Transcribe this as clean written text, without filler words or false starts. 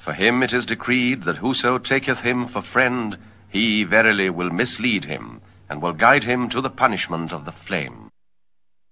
For him it is decreed that whoso taketh him for friend, he verily will mislead him, and will guide him to the punishment of the flame.